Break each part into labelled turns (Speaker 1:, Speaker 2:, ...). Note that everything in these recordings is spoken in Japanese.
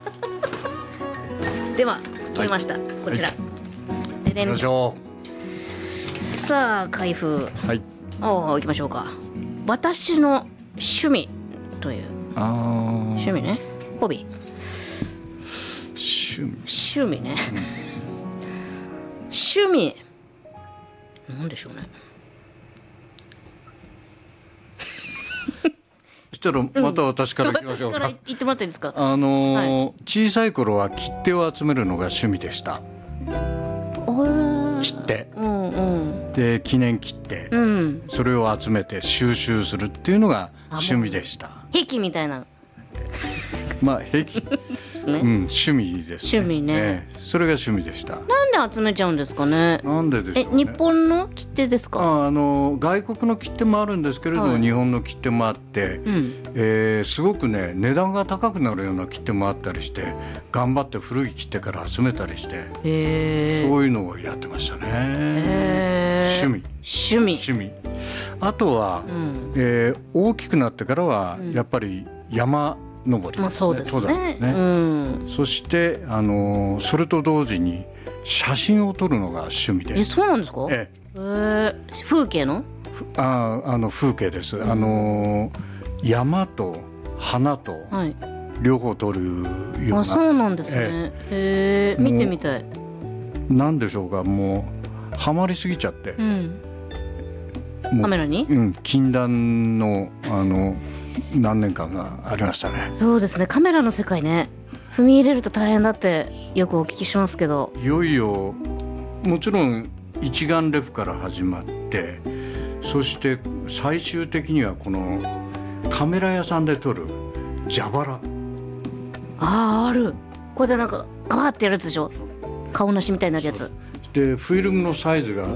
Speaker 1: では決めました、こちら、ででん。
Speaker 2: よいしょ。
Speaker 1: さあ開封、
Speaker 2: はい。
Speaker 1: 行きましょうか。私の趣味という、趣味ね、ホビー、趣味ね、趣味なんでしょうね。
Speaker 2: そしたらまた私からいきましょうか。
Speaker 1: 私から言ってもらっていいですか。
Speaker 2: 小さい頃は切手を集めるのが趣味でした。切手、で記念切手、それを集めて収集するっていうのが趣味でした。
Speaker 1: 壁みたいな。
Speaker 2: まあ壁ですね。趣味ですね。
Speaker 1: 趣味ね。
Speaker 2: それが趣味でした。
Speaker 1: なんで集めちゃうんですかね。
Speaker 2: なんででしょうね。
Speaker 1: 日本の切手ですか。
Speaker 2: 外国の切手もあるんですけれども、日本の切手もあって、すごくね値段が高くなるような切手もあったりして、頑張って古い切手から集めたりして、そういうのをやってましたね。趣味。あとは、大きくなってからはやっぱり山登りですね。登山ですね。そしてそれと同時に写真を撮るのが趣味で。
Speaker 1: そうなんですか。風景の？
Speaker 2: 風景です。山と花と両方撮るような。
Speaker 1: そうなんですね。見てみたい。
Speaker 2: なんでしょうか、もうハマりすぎちゃって。
Speaker 1: カメラに？
Speaker 2: 禁断の何年間がありましたね。
Speaker 1: そうですね。カメラの世界ね。踏み入れると大変だってよくお聞きしますけど。
Speaker 2: いよいよもちろん一眼レフから始まって、そして最終的にはこのカメラ屋さんで撮る蛇腹。
Speaker 1: ある。これでなんかガバーってやるやつでしょ。顔なしみたいになるやつ。
Speaker 2: でフィルムのサイズがこう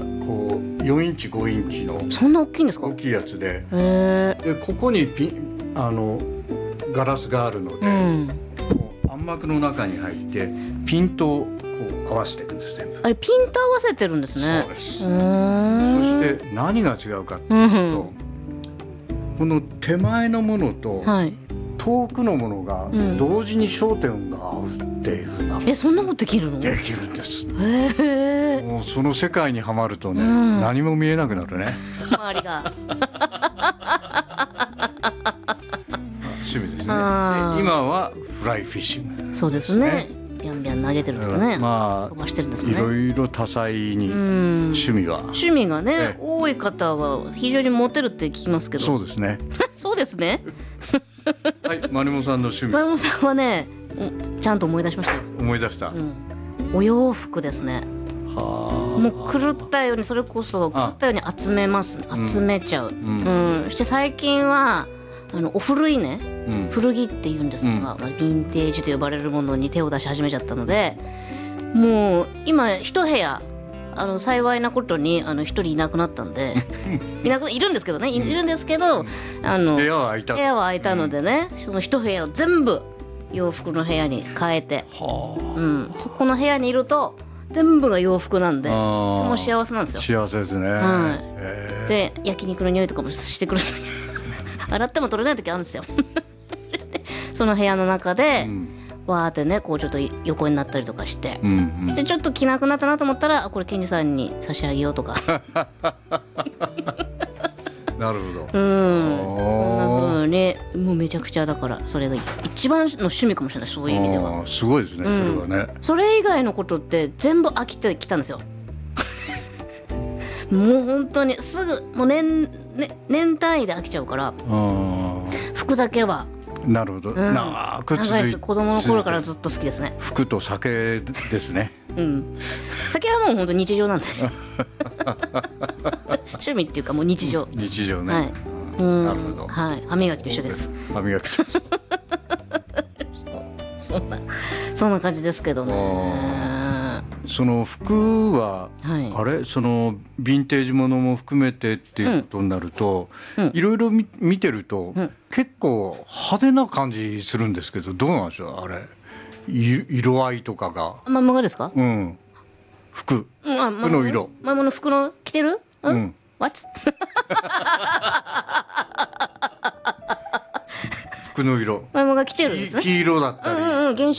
Speaker 2: 4インチ5インチの
Speaker 1: そんな大きいんですか。
Speaker 2: 大きいやつで、でここにガラスがあるので、こう暗幕の中に入ってピントをこう合わせていくんです。全部
Speaker 1: あれピント合わせてるんですね。
Speaker 2: そうです。そして何が違うかというと、この手前のものと遠くのものが同時に焦点が合うっていうふうな。
Speaker 1: そんなことできるの？
Speaker 2: できるんです。もうその世界にはまるとね、何も見えなくなるね。
Speaker 1: 周りが
Speaker 2: 趣味ですね。今はフライフィッシング。
Speaker 1: そうですね。ビャンビャン投げてるとかね、飛ばしてるんですかね。
Speaker 2: いろいろ多彩に趣味
Speaker 1: がね、多い方は非常にモテるって聞きますけど。
Speaker 2: そうですね。
Speaker 1: そうですね。
Speaker 2: はい、マリモさんの趣味。
Speaker 1: マリモさんはね、ちゃんと思い出しましたよ。
Speaker 2: 思い出した。
Speaker 1: お洋服ですね。もう狂ったように、それこそ狂ったように集めます。集めちゃう。そして最近はお古いね、古着っていうんですが、ヴィンテージと呼ばれるものに手を出し始めちゃったので、もう今一部屋幸いなことに一人いなくなったんでいるんですけどね、いるんですけど、部屋は空いたのでね、その一部屋を全部洋服の部屋に変えて、そこの部屋にいると全部が洋服なんで、もう幸せなんですよ。
Speaker 2: 幸せですね。
Speaker 1: で焼肉の匂いとかもしてくる洗っても取れない時あるんですよその部屋の中で、わーってね、こうちょっと横になったりとかして、でちょっと着なくなったなと思ったら、これケンジさんに差し上げようとか
Speaker 2: なるほど。
Speaker 1: そんな風に、もうめちゃくちゃだから、それが一番の趣味かもしれない。そういう意味では
Speaker 2: すごいですね、それはね。
Speaker 1: それ以外のことって全部飽きてきたんですよもう本当にすぐもう年単位で飽きちゃうから、服だけは。
Speaker 2: なるほど。長く続いて、
Speaker 1: 子供の頃からずっと好きですね。
Speaker 2: 服と酒ですね。
Speaker 1: 酒はもう本当日常なんで趣味っていうかもう日常
Speaker 2: ね。
Speaker 1: なるほど。歯磨きと一緒です。
Speaker 2: 歯磨きと一緒
Speaker 1: そんな感じですけどね。
Speaker 2: その服は、あれ、そのヴィンテージものも含めてっていうことになると、いろいろ見てると、結構派手な感じするんですけど、どうなんでしょう、あれ。色合いとかが。
Speaker 1: ママがですか？
Speaker 2: 服の色。
Speaker 1: ママの服の着てる？What？
Speaker 2: 服の色。
Speaker 1: ママが着てるんですね。
Speaker 2: 黄色だったり。